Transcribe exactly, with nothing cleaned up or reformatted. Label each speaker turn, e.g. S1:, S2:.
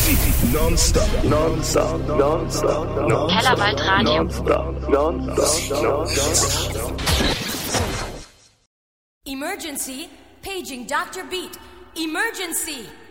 S1: Non-stop, non-stop, non-stop, non-stop.
S2: Kellerwald Radio.
S1: Non-stop, non-stop, non-stop.
S3: Emergency, paging Doctor Beat. Emergency.